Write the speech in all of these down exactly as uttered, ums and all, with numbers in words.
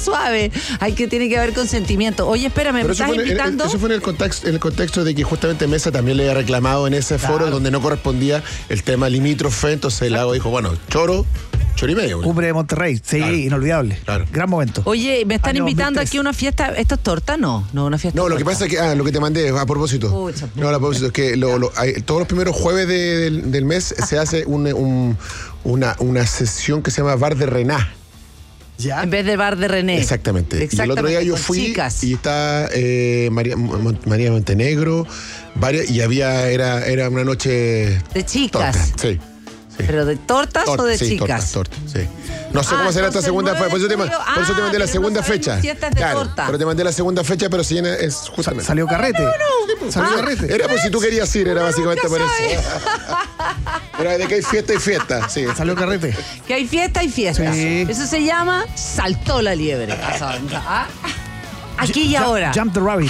suave. Hay que, tiene que haber consentimiento. Oye, espérame, ¿me estás invitando? Eso fue en el contexto, en el contexto de que justamente Mesa también le había reclamado en ese claro. foro donde no correspondía el tema limítrofe, entonces el Lago dijo, bueno, choro, choro y medio. Cumbre de Monterrey, sí, claro. inolvidable. Claro. Gran momento. Oye, ¿me están Año invitando dos mil tres. Aquí a una fiesta? ¿Esto es torta? No, no, una fiesta. No, torta. Lo que pasa es que, ah, lo que te mandé, a propósito. Pucha, no, a propósito, es que lo, lo, hay, todos los primeros jueves de, del, del mes se hace un, un, una, una sesión que se llama Bar de Rená. ¿Ya? En vez del bar de René. Exactamente. Exactamente. Y el otro día yo fui chicas. Y está eh, María, María Montenegro, varias, y había, era, era una noche de chicas. Torta, sí, sí. ¿Pero de tortas Tort, o de sí, chicas? Tortas, tortas, sí. No sé ah, cómo será esta segunda fecha. Por eso te, ah, por eso te mandé la segunda no fecha. Fiestas de claro, torta. Pero te mandé la segunda fecha, pero si llena es justamente. Salió carrete. No, no, no. Salió ah, carrete. Era pues si tú querías ir, era básicamente por eso. Era de que hay fiesta y fiesta. Sí. Salió carrete. Que hay fiesta y fiesta. Sí. Eso se llama saltó la liebre. ¿Ah? Aquí y ahora. Jump the rabbit.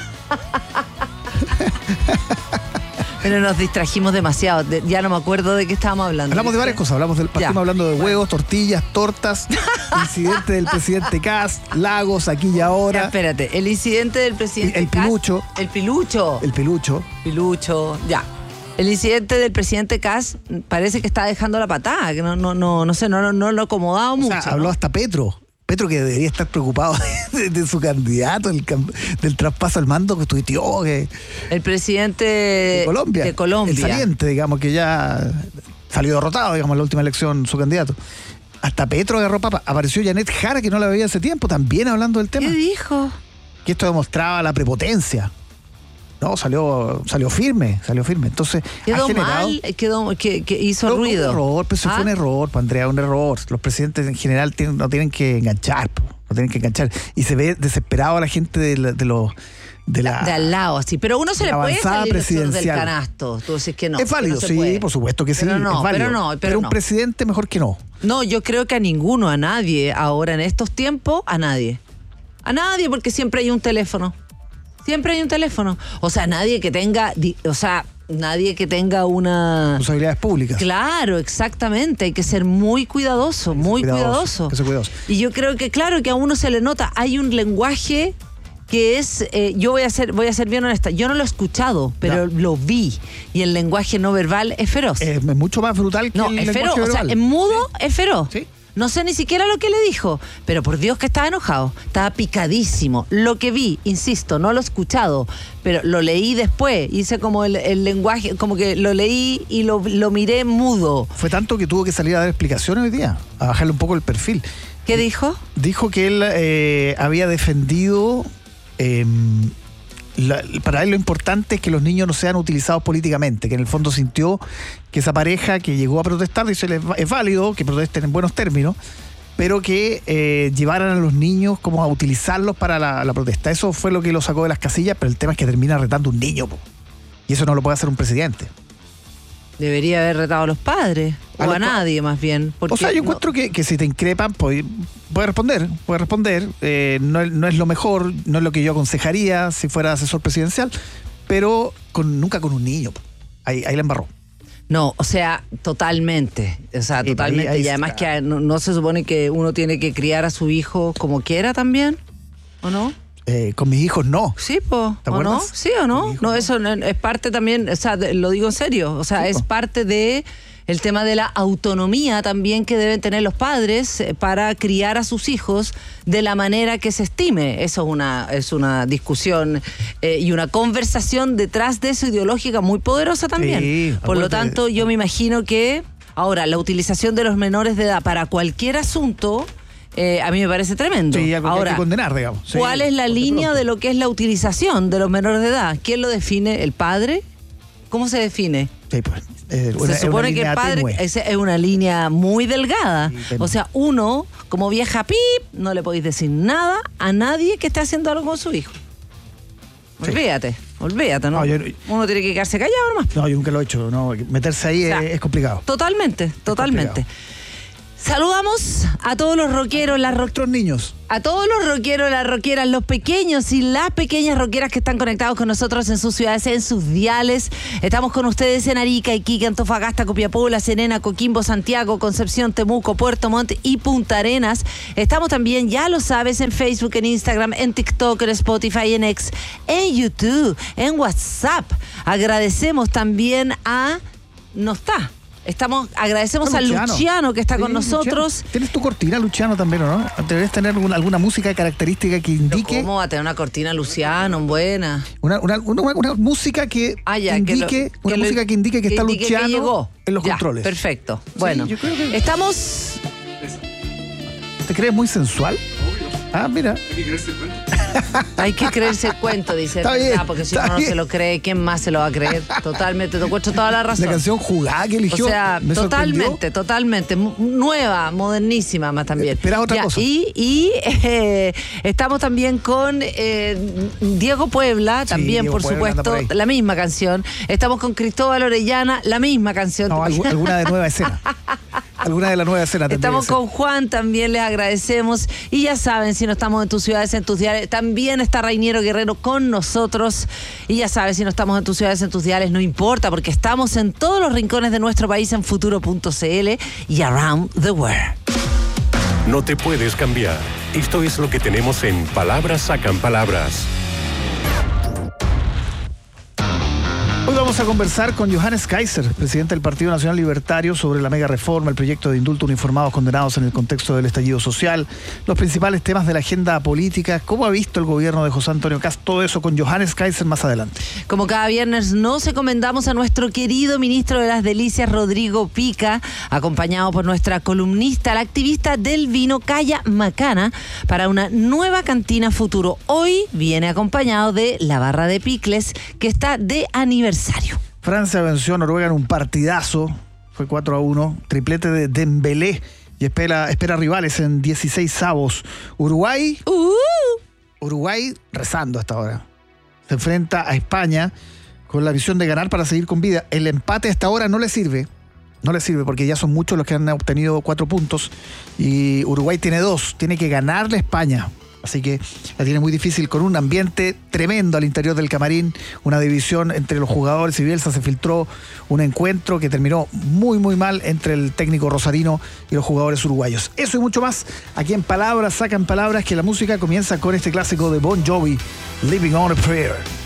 Pero nos distrajimos demasiado. De, ya no me acuerdo de qué estábamos hablando. Hablamos de varias cosas. Hablamos del, partimos hablando de huevos, tortillas, tortas, incidente del presidente Kast, Lagos, aquí y ahora. Ya, espérate, el incidente del presidente El, el pilucho. Kast, el pilucho. El pilucho. Pilucho, ya. El incidente del presidente Kast parece que está dejando la patada, que no, no, no, no sé, no, no, no lo ha acomodado o mucho. Sea, habló ¿no? hasta Petro. Petro que debería estar preocupado de, de su candidato, el, del traspaso al mando que tuiteó. Que, el presidente de Colombia. de Colombia. El saliente, digamos, que ya salió derrotado, digamos, en la última elección su candidato. Hasta Petro agarró papa. Apareció Janet Jara, que no la veía hace tiempo, también hablando del tema. ¿Qué dijo? Que esto demostraba la prepotencia. No, salió salió firme, salió firme. Entonces, quedó ha generado, mal, quedó, que, que hizo no, ruido. Un error, pero eso ¿Ah? fue un error, pues, Andrea, un error. Los presidentes en general tienen, no tienen que enganchar, pues, no tienen que enganchar. Y se ve desesperado a la gente de, la, de los... De, la, de al lado, así. Pero uno se le puede salir del canasto. Tú decís que no. Es válido, no sí, puede. Por supuesto que sí. Pero no, es válido. pero no. Pero, pero un no. presidente mejor que no. No, yo creo que a ninguno, a nadie, ahora en estos tiempos, a nadie. A nadie, porque siempre hay un teléfono. Siempre hay un teléfono. O sea, nadie que tenga, o sea, nadie que tenga una... responsabilidades públicas. Claro, exactamente. Hay que ser muy cuidadoso, muy cuidadoso. Que ser cuidadoso. Y yo creo que, claro, que a uno se le nota. Hay un lenguaje que es, eh, yo voy a ser, voy a ser bien honesta, yo no lo he escuchado, pero ya. Lo vi. Y el lenguaje no verbal es feroz. Es mucho más brutal que no, el es lenguaje feroz. verbal. O sea, en mudo ¿Sí? es feroz. Sí. No sé ni siquiera lo que le dijo, pero por Dios que estaba enojado, estaba picadísimo. Lo que vi, insisto, no lo he escuchado, pero lo leí después, hice como el, el lenguaje, como que lo leí y lo, lo miré mudo. Fue tanto que tuvo que salir a dar explicaciones hoy día, a bajarle un poco el perfil. ¿Qué dijo? Dijo que él eh, había defendido... Eh, La, para él lo importante es que los niños no sean utilizados políticamente, que en el fondo sintió que esa pareja que llegó a protestar, dice, es válido que protesten en buenos términos, pero que eh, llevaran a los niños como a utilizarlos para la, la protesta. Eso fue lo que lo sacó de las casillas, pero el tema es que termina retando un niño, po. Y eso no lo puede hacer un presidente. Debería haber retado a los padres, a o a nadie más bien. O sea, yo no... encuentro que, que si te increpan, puede, puede responder, puede responder. Eh, no, no es lo mejor, no es lo que yo aconsejaría si fuera asesor presidencial, pero con, nunca con un niño. Ahí, ahí la embarró. No, o sea, totalmente. O sea, sí, totalmente. Ahí, ahí y además está. que no, no se supone que uno tiene que criar a su hijo como quiera también, ¿o no? Eh, con mis hijos no. Sí, po, ¿o no? ¿Sí o no? No, eso es parte también, o sea, lo digo en serio, o sea, sí, es po. parte de el tema de la autonomía también que deben tener los padres para criar a sus hijos de la manera que se estime. Eso es una, es una discusión eh, y una conversación detrás de eso ideológica muy poderosa también. Sí, por lo tanto, yo me imagino que ahora la utilización de los menores de edad para cualquier asunto... Eh, a mí me parece tremendo. Sí, algo Ahora, que hay que condenar, digamos. Sí, ¿cuál es la línea de lo que es la utilización de los menores de edad? ¿Quién lo define? ¿El padre? ¿Cómo se define? Sí, pues, eh, una, se supone que el padre es, es una línea muy delgada. Sí, o sea, uno, como vieja pip, no le podéis decir nada a nadie que esté haciendo algo con su hijo. Sí. Olvídate, olvídate, ¿no? no yo, uno tiene que quedarse callado nomás. No, yo nunca lo he hecho. No, meterse ahí o sea, es, es complicado. Totalmente, totalmente. Es complicado. Saludamos a todos los rockeros, las rock... Nuestros niños. A todos los rockeros, las rockeras, los pequeños y las pequeñas rockeras que están conectados con nosotros en sus ciudades, en sus diales. Estamos con ustedes en Arica, Iquique, Antofagasta, Copiapó, La Serena, Coquimbo, Santiago, Concepción, Temuco, Puerto Montt y Punta Arenas. Estamos también, ya lo sabes, en Facebook, en Instagram, en TikTok, en Spotify, en X, en YouTube, en WhatsApp. Agradecemos también a... No está... Estamos, agradecemos a Luciano. Luciano que está sí, con nosotros. Luciano. ¿Tienes tu cortina, Luciano, también, o no? Debes tener alguna, alguna música característica que indique. ¿Pero cómo va a tener una cortina, Luciano? Buena. Una, una, una, una música que ah, ya, indique, que lo, una que música lo, que indique que, que está indique Luciano que llegó. En los ya, controles. Perfecto. Bueno, sí, yo creo que... estamos. ¿Te crees muy sensual? Ah, mira. Hay que creerse el cuento. Hay que creerse el cuento, dice. Está bien, porque si uno no se lo cree, ¿quién más se lo va a creer? Totalmente, te encuentro toda la razón. La canción jugada que eligió. O sea, me totalmente, sorprendió. totalmente. Nueva, modernísima más también. Espera otra ya, cosa. Y, y eh, estamos también con eh, Diego Puebla, también, sí, por Puebla, supuesto, por la misma canción. Estamos con Cristóbal Orellana, la misma canción. No, alg- alguna de nueva escena. Alguna de la nueva escena. Estamos con Juan, también les agradecemos. Y ya saben, si no estamos en tus ciudades, en tus diales, también está Rainiero Guerrero con nosotros. Y ya sabes, si no estamos en tus ciudades, en tus diales, no importa, porque estamos en todos los rincones de nuestro país en futuro punto c l y around the world. No te puedes cambiar. Esto es lo que tenemos en Palabras Sacan Palabras. Hoy vamos a conversar con Johannes Kaiser, presidente del Partido Nacional Libertario, sobre la mega reforma, el proyecto de indulto uniformados condenados en el contexto del estallido social, los principales temas de la agenda política, cómo ha visto el gobierno de José Antonio Kast, todo eso con Johannes Kaiser más adelante. Como cada viernes nos encomendamos a nuestro querido ministro de las Delicias, Rodrigo Pica, acompañado por nuestra columnista, la activista del vino, Kaya Macana, para una nueva cantina futuro. Hoy viene acompañado de la barra de picles, que está de aniversario. Francia venció a Noruega en un partidazo, fue cuatro a uno, triplete de Dembélé y espera, espera rivales en dieciséis avos. Uruguay, uh. Uruguay rezando hasta ahora. Se enfrenta a España con la visión de ganar para seguir con vida. El empate hasta ahora no le sirve, no le sirve porque ya son muchos los que han obtenido cuatro puntos y Uruguay tiene dos, tiene que ganarle a España. Así que la tiene muy difícil, con un ambiente tremendo al interior del camarín, una división entre los jugadores y Bielsa. Se filtró un encuentro que terminó muy muy mal entre el técnico rosarino y los jugadores uruguayos. Eso y mucho más aquí en Palabras Sacan Palabras, que la música comienza con este clásico de Bon Jovi, Living on a Prayer.